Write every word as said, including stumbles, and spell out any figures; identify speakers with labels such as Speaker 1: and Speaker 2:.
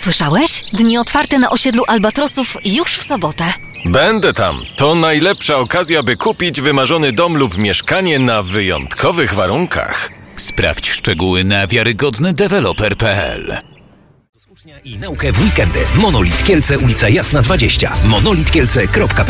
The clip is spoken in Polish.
Speaker 1: Słyszałeś? Dni otwarte na osiedlu Albatrosów już w sobotę.
Speaker 2: Będę tam. To najlepsza okazja, by kupić wymarzony dom lub mieszkanie na wyjątkowych warunkach.
Speaker 3: Sprawdź szczegóły na wiarygodny deweloper kropka pe el.
Speaker 4: I naukę w weekendy. Monolit Kielce, ulica Jasna dwadzieścia. monolit kielce kropka pe el